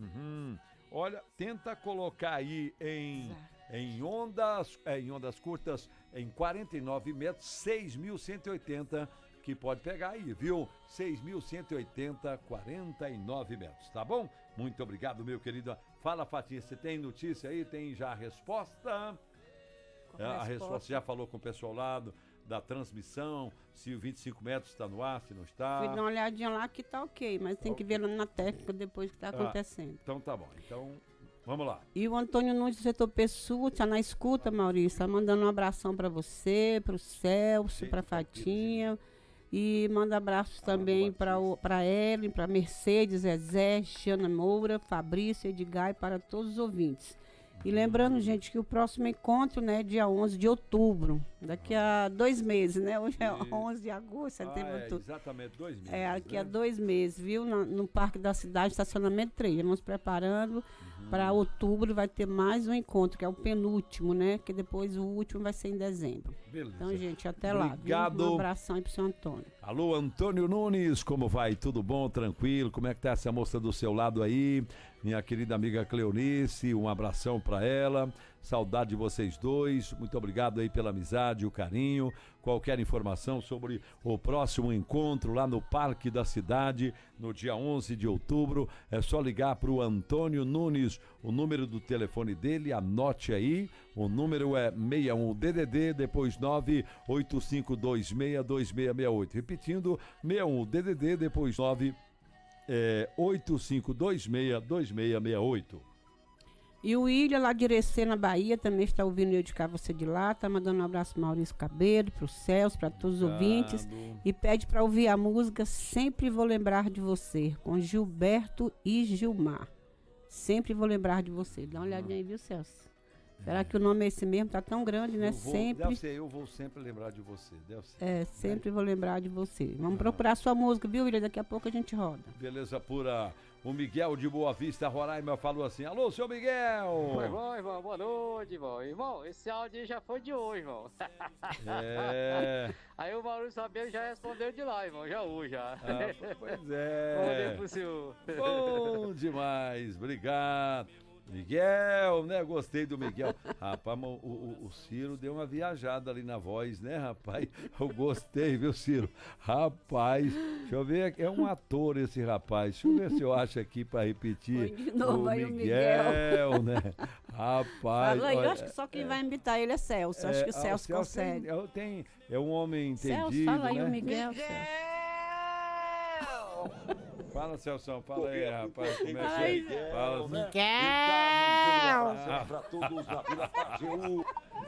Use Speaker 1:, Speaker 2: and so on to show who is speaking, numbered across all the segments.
Speaker 1: Olha, tenta colocar aí em ondas curtas, em 49 metros, 6.180, que pode pegar aí, viu? 6.180, 49 metros, tá bom? Muito obrigado, meu querido. Fala, Fatinha, você tem notícia aí? Tem já a resposta? A resposta já falou com o pessoal lá da transmissão, se o 25 metros está no ar, se não está.
Speaker 2: Fui dar uma olhadinha lá que tá ok, mas tem que ver lá na técnica depois que tá acontecendo.
Speaker 1: Então tá bom, então vamos lá.
Speaker 2: E o Antônio Nunes do setor Pessoa, tá na escuta, Maurício, tá mandando um abração para você, pro Celso, pra Fatinha. E manda abraços também para Ellen, para Mercedes, Zezé, Jana Moura, Fabrício, Edgar e para todos os ouvintes. E lembrando, gente, que o próximo encontro, né, dia 11 de outubro, daqui a 2 meses, né? Hoje é 11 de agosto, setembro, outubro.
Speaker 1: Exatamente, 2 meses.
Speaker 2: Daqui a 2 meses, viu? No Parque da Cidade, estacionamento 3. Vamos preparando para outubro, vai ter mais um encontro, que é o penúltimo, né? Que depois o último vai ser em dezembro.
Speaker 1: Beleza.
Speaker 2: Então, gente, até lá.
Speaker 1: Obrigado.
Speaker 2: Viu? Um abração aí pro seu Antônio.
Speaker 1: Alô, Antônio Nunes, como vai? Tudo bom? Tranquilo? Como é que tá essa moça do seu lado aí? Minha querida amiga Cleonice, um abração para ela. Saudade de vocês dois. Muito obrigado aí pela amizade, o carinho. Qualquer informação sobre o próximo encontro lá no Parque da Cidade, no dia 11 de outubro, é só ligar para o Antônio Nunes. O número do telefone dele, anote aí. O número é 61-DDD, depois 985262668. Repetindo, 61-DDD, depois 85262668.
Speaker 2: E o William, lá de Irecê, na Bahia, também está ouvindo eu de cá, você de lá. Tá mandando um abraço pro Maurício Cabelo, pro Celso, para todos os ouvintes. E pede para ouvir a música Sempre Vou Lembrar de Você, com Gilberto e Gilmar. Sempre vou lembrar de você. Dá uma olhadinha aí, viu, Celso? Será que o nome é esse mesmo? Tá tão grande, né?
Speaker 1: Deve ser, eu vou sempre lembrar de você. Deve ser.
Speaker 2: Sempre vou lembrar de você. Vamos procurar sua música, viu, William? Daqui a pouco a gente roda.
Speaker 1: Beleza pura. O Miguel de Boa Vista, Roraima, falou assim: alô, seu Miguel!
Speaker 3: Oi, irmão, boa noite, irmão. Irmão, esse áudio já foi de hoje, irmão. Aí o Maurício Sabelo já respondeu de lá, irmão, já hoje, já.
Speaker 1: Pois é.
Speaker 3: Mandei pro senhor.
Speaker 1: Bom demais, obrigado. Miguel, né? Gostei do Miguel. Rapaz, o Ciro deu uma viajada ali na voz, né, rapaz? Eu gostei, viu, Ciro? Rapaz, deixa eu ver, é um ator esse rapaz. Deixa eu ver se eu acho aqui pra repetir.
Speaker 2: Foi de novo aí o
Speaker 1: Miguel, né? Rapaz.
Speaker 2: Fala aí, eu acho que só quem vai imitar ele é Celso. Acho que o Celso consegue.
Speaker 1: É um homem entendido,
Speaker 2: Celso, fala aí
Speaker 1: né?
Speaker 2: o Miguel.
Speaker 1: Fala, Celso, fala aí, rapaz. Como é que é? Fala,
Speaker 2: Miguel!
Speaker 4: Pra todos na Vila Pajeú.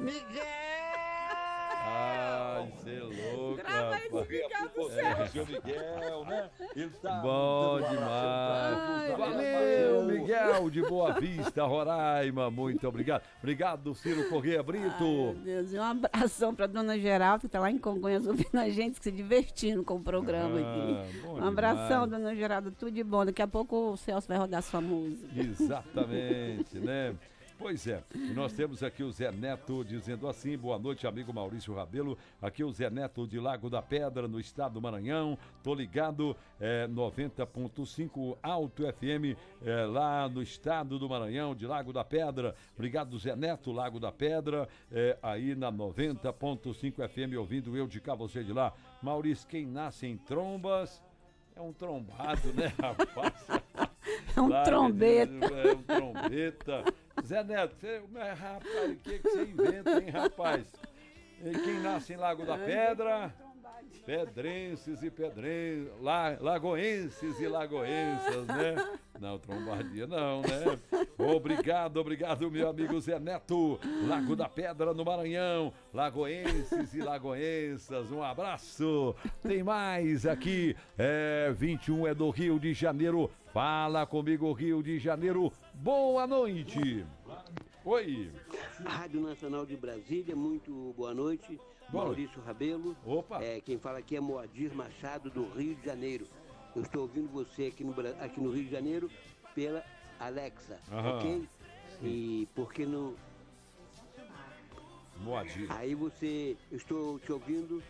Speaker 1: Ai, você é louco,
Speaker 2: Grava esse
Speaker 1: rapaz.
Speaker 2: Miguel do Celso.
Speaker 4: Seu Miguel, né? Ele tá
Speaker 1: Bom
Speaker 4: dando
Speaker 1: demais.
Speaker 4: abraço pra todos na Vila
Speaker 1: Valeu,
Speaker 4: Pajeú.
Speaker 1: Miguel de Boa Vista, Roraima. Muito obrigado. Obrigado, Ciro Corrêa Brito.
Speaker 2: Meu Deus, e um abração pra dona Geralda, que tá lá em Congonhas ouvindo a gente, se divertindo com o programa aqui.
Speaker 1: Bom
Speaker 2: Um abração,
Speaker 1: demais.
Speaker 2: dona Geralda, tudo de bom. Daqui a pouco o Celso vai rodar sua música.
Speaker 1: Exatamente, né? Pois é, e nós temos aqui o Zé Neto dizendo assim: boa noite, amigo Maurício Rabelo. Aqui o Zé Neto de Lago da Pedra, no estado do Maranhão. Tô ligado, 90.5 Alto FM, lá no estado do Maranhão, de Lago da Pedra. Obrigado, Zé Neto, Lago da Pedra, aí na 90.5 FM, ouvindo eu de cá, você de lá. Maurício, quem nasce em trombas é um trombado, né, rapaz?
Speaker 2: É um trombeta.
Speaker 1: É um trombeta. Zé Neto, rapaz, o que você inventa, hein, rapaz? E quem nasce em Lago da Pedra? Pedrenses e pedrenses, lagoenses e lagoensas, né? Não, trombadia não, né? Obrigado, meu amigo Zé Neto, Lago da Pedra no Maranhão, lagoenses e lagoensas, um abraço. Tem mais aqui, 21 é do Rio de Janeiro, fala comigo Rio de Janeiro, boa noite. Oi.
Speaker 5: Rádio Nacional de Brasília, muito boa noite. Maurício Rabelo.
Speaker 1: Opa.
Speaker 5: Quem fala aqui é Moadir Machado, do Rio de Janeiro. Eu estou ouvindo você aqui no Rio de Janeiro pela Alexa, ok? E porque
Speaker 1: Moadir.
Speaker 5: Aí eu estou te ouvindo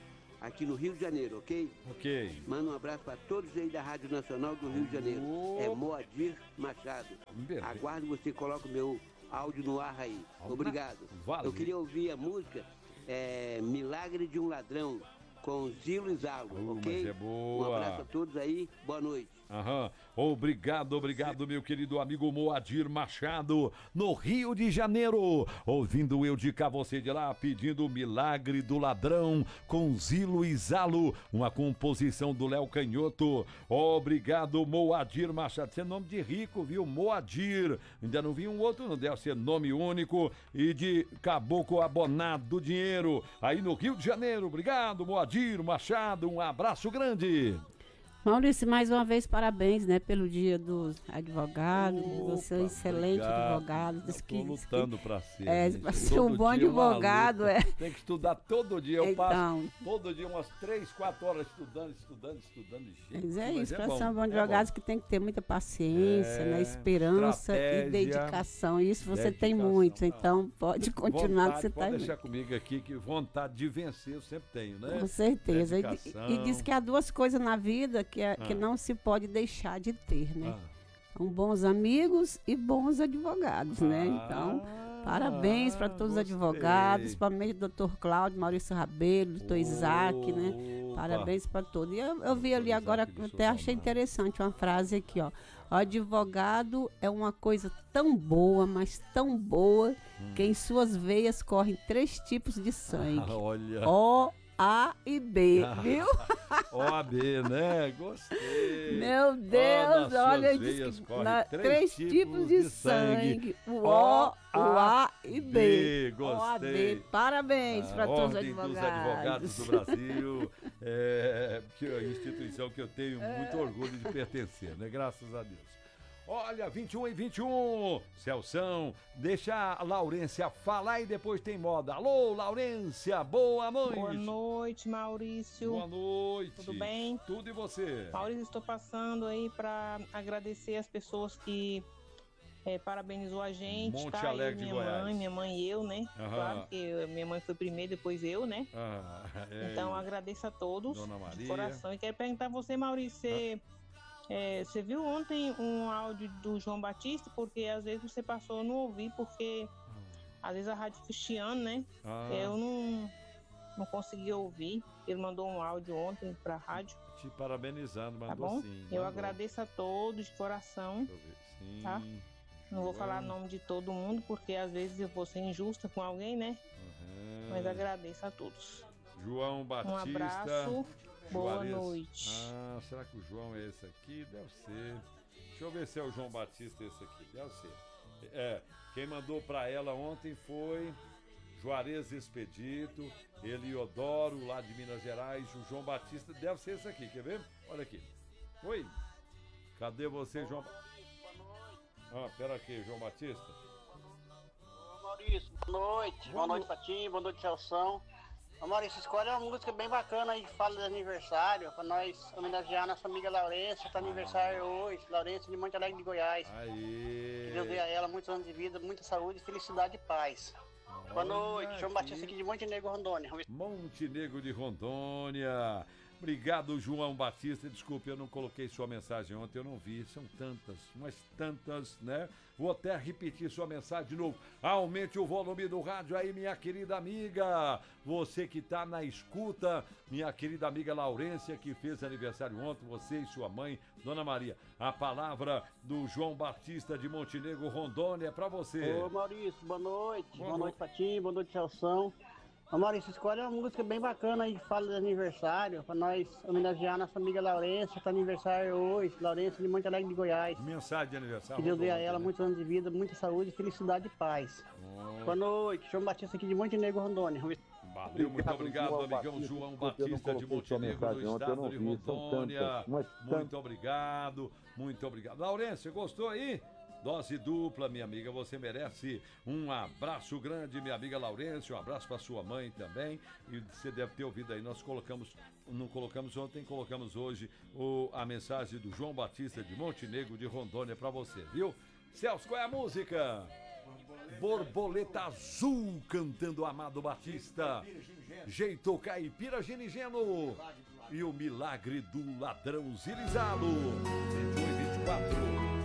Speaker 5: aqui no Rio de Janeiro, ok?
Speaker 1: Ok.
Speaker 5: Manda um abraço para todos aí da Rádio Nacional do Rio de Janeiro. É Moadir Machado.
Speaker 1: Beleza.
Speaker 5: Aguardo você coloca o meu áudio no ar aí. Obrigado.
Speaker 1: Valeu.
Speaker 5: Eu queria ouvir a música Milagre de um Ladrão, com Zilo e Zalo, ok?
Speaker 1: Mas é boa.
Speaker 5: Um abraço a todos aí, boa noite.
Speaker 1: Aham. Obrigado, meu querido amigo Moadir Machado, no Rio de Janeiro. Ouvindo eu de cá, você de lá, pedindo o Milagre do Ladrão, com Zilo e Zalo, uma composição do Léo Canhoto. Obrigado, Moadir Machado. Isso é nome de rico, viu? Moadir. Ainda não vi um outro, não deve ser nome único. E de Caboclo Abonado do Dinheiro, aí no Rio de Janeiro. Obrigado, Moadir Machado. Um abraço grande.
Speaker 2: Maurício, mais uma vez, parabéns, né, pelo dia dos advogados. Você é um excelente
Speaker 1: obrigado.
Speaker 2: advogado. Diz
Speaker 1: Estou lutando para ser.
Speaker 2: para ser um bom advogado,
Speaker 1: Tem que estudar todo dia. Eu passo
Speaker 2: Então,
Speaker 1: todo dia umas 3, 4 horas estudando.
Speaker 2: mas é isso, para
Speaker 1: bom,
Speaker 2: ser um bom
Speaker 1: é
Speaker 2: advogado
Speaker 1: bom.
Speaker 2: que tem que ter muita paciência, né, esperança
Speaker 1: estratégia,
Speaker 2: e dedicação. Isso você tem
Speaker 1: dedicação.
Speaker 2: muito, então pode continuar
Speaker 1: Vontade,
Speaker 2: que você
Speaker 1: pode
Speaker 2: está
Speaker 1: deixar comigo aqui que vontade de vencer eu sempre tenho, né?
Speaker 2: Com certeza.
Speaker 1: Dedicação.
Speaker 2: E diz que há duas coisas na vida que não se pode deixar de ter, né? São bons amigos e bons advogados, né? Então, parabéns para todos os advogados, principalmente o Dr. Cláudio, Maurício Rabelo, o Dr. Isaac, né? Parabéns para todos. E eu vi ali agora, até achei interessante uma frase aqui, ó. O advogado é uma coisa tão boa, mas tão boa, que em suas veias correm 3 tipos de sangue.
Speaker 1: Olha.
Speaker 2: O, A e B, viu?
Speaker 1: OAB, né? Gostei.
Speaker 2: Meu Deus, olha,
Speaker 1: diz que
Speaker 2: 3 tipos de sangue. O O, o A e B.
Speaker 1: Gostei.
Speaker 2: OAB. Parabéns para todos os
Speaker 1: Ordem dos
Speaker 2: advogados.
Speaker 1: Advogados do Brasil, que é a instituição que eu tenho muito orgulho de pertencer, né? Graças a Deus. Olha, 21h21, Celção, deixa a Laurência falar e depois tem moda. Alô, Laurência, boa noite.
Speaker 6: Boa noite, Maurício.
Speaker 1: Boa noite.
Speaker 6: Tudo bem?
Speaker 1: Tudo e você?
Speaker 6: Maurício, estou passando aí para agradecer as pessoas que parabenizou a gente,
Speaker 1: Monte
Speaker 6: tá?
Speaker 1: Alegre de Goiás.
Speaker 6: Minha mãe e eu, né?
Speaker 1: Aham.
Speaker 6: Claro que minha mãe foi primeiro, depois eu, né? Então, agradeço a todos
Speaker 1: Dona Maria.
Speaker 6: de coração. E quero perguntar a você, Maurício, você viu ontem um áudio do João Batista? Porque às vezes você passou, eu não ouvi, porque às vezes a rádio fuxiando, né? Eu não consegui ouvir. Ele mandou um áudio ontem pra rádio.
Speaker 1: Te parabenizando, mandou
Speaker 6: Tá bom?
Speaker 1: sim.
Speaker 6: Eu
Speaker 1: mandou.
Speaker 6: agradeço a todos de coração.
Speaker 1: Deixa eu ver. Sim.
Speaker 6: Tá? Não vou falar o nome de todo mundo, porque às vezes eu vou ser injusta com alguém, né? Mas agradeço a todos.
Speaker 1: João Batista.
Speaker 6: Um abraço. Boa
Speaker 1: Juarez.
Speaker 6: noite.
Speaker 1: Será que o João é esse aqui? Deve ser. Deixa eu ver se é o João Batista esse aqui. Deve ser. Quem mandou pra ela ontem foi Juarez Expedito, Eliodoro, lá de Minas Gerais. O João Batista deve ser esse aqui, quer ver? Olha aqui. Oi. Cadê você, João? Boa noite. Pera aqui, João Batista.
Speaker 7: Ô Maurício, boa noite. Boa noite, Patinho. Boa noite, Celção. Ô Maurício, escolhe uma música bem bacana aí de fala de aniversário, pra nós homenagear nossa amiga Laurência, tá aniversário hoje. Laurência de Monte Alegre de Goiás.
Speaker 1: Aí.
Speaker 7: Que Deus dê a ela muitos anos de vida, muita saúde, felicidade e paz. Boa noite. João Batista aqui de Montenegro, Rondônia.
Speaker 1: Montenegro de Rondônia. Obrigado, João Batista. Desculpe, eu não coloquei sua mensagem ontem, eu não vi. São tantas, mas tantas, né? Vou até repetir sua mensagem de novo. Aumente o volume do rádio aí, minha querida amiga. Você que está na escuta, minha querida amiga Laurência, que fez aniversário ontem, você e sua mãe, Dona Maria. A palavra do João Batista de Montenegro, Rondônia, é para você.
Speaker 7: Ô Maurício, boa noite. Boa noite, Patinho. Boa noite, Celção. Ô Maurício, escolhe uma música bem bacana aí de fala de aniversário, pra nós homenagear nossa amiga Laurência, tá aniversário hoje, Laurência de Monte Alegre de Goiás.
Speaker 1: Mensagem de aniversário.
Speaker 7: Que Deus dê a ela muitos anos de vida, muita saúde, felicidade e paz. Boa noite, João Batista aqui de Montenegro, Rondônia.
Speaker 1: Valeu, muito obrigado, amigão João Batista de Montenegro, do estado de Rondônia. Muito obrigado, muito obrigado. Laurência, gostou aí? Dose dupla, minha amiga, você merece um abraço grande, minha amiga Laurência, um abraço para sua mãe também, e você deve ter ouvido aí, nós não colocamos ontem, colocamos hoje a mensagem do João Batista de Montenegro de Rondônia para você, viu? Celso, qual é a música? Borboleta Azul cantando Amado Batista. Jeito Caipira Ginigeno. E o Milagre do Ladrão Zirizalo. 21 e 24.